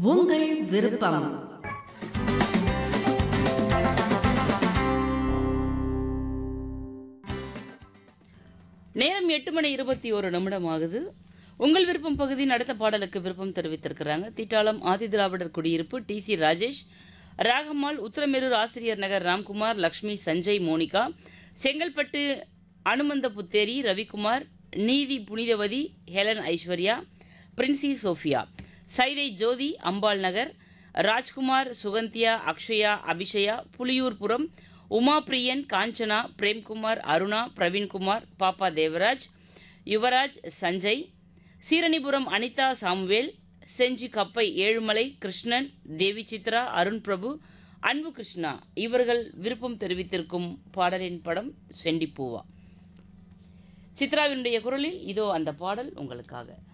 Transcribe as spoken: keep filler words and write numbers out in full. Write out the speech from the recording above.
உங்கள் விருப்பம். நேரம் எட்டு மணி இருபத்தி ஒரு நிமிடம் ஆகுது. உங்கள் விருப்பம் பகுதியின் அடுத்த பாடலுக்கு விருப்பம் தெரிவித்திருக்கிறாங்க. தீட்டாளம் ஆதிதிராவிடர் குடியிருப்பு டி சி ராஜேஷ், ராகமால், உத்திரமேரூர் ஆசிரியர் நகர் ராம்குமார், லக்ஷ்மி, சஞ்சய், மோனிகா, செங்கல்பட்டு அனுமந்த புத்தேரி, ரவிக்குமார், நீதி புனிதவதி, ஹெலன் ஐஸ்வர்யா, பிரின்சி சோஃபியா, சைதை ஜோதி, அம்பாள் நகர், ராஜ்குமார், சுகந்தியா, அக்ஷயா, அபிஷயா, புலியூர்புரம், உமாபிரியன், காஞ்சனா, பிரேம்குமார், அருணா, பிரவீன்குமார், பாப்பா தேவராஜ், யுவராஜ், சஞ்சய், சீரணிபுரம் அனிதா, சாமுவேல், செஞ்சி கப்பை, ஏழுமலை, கிருஷ்ணன், தேவி சித்ரா, அருண் பிரபு, அன்பு கிருஷ்ணா இவர்கள் விருப்பம் தெரிவித்திருக்கும் பாடலின் படம் செண்டிப்பூவா. சித்ராவினுடைய குரலில் இதோ அந்த பாடல் உங்களுக்காக.